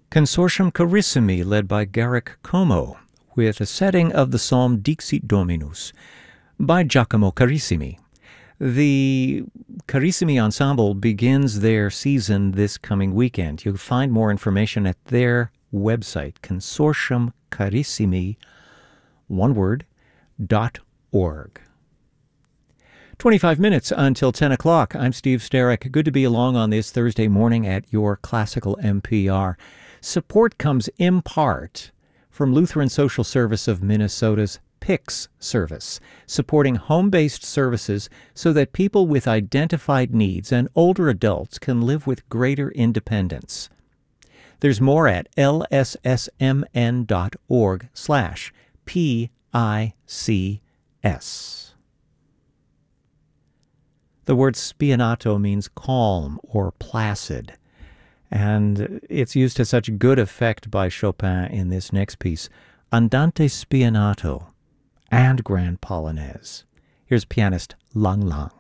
Consortium Carissimi, led by Garrick Como, with a setting of the psalm Dixit Dominus by Giacomo Carissimi. The Carissimi Ensemble begins their season this coming weekend. You'll find more information at their website, consortiumcarissimi, one word, .org. 25 minutes until 10 o'clock. I'm Steve Sterrick. Good to be along on this Thursday morning at your Classical NPR. Support comes in part from Lutheran Social Service of Minnesota's PICS service, supporting home-based services so that people with identified needs and older adults can live with greater independence. There's more at lssmn.org/PICS. The word spianato means calm or placid, and it's used to such good effect by Chopin in this next piece, Andante spianato and Grand Polonaise. Here's pianist Lang Lang.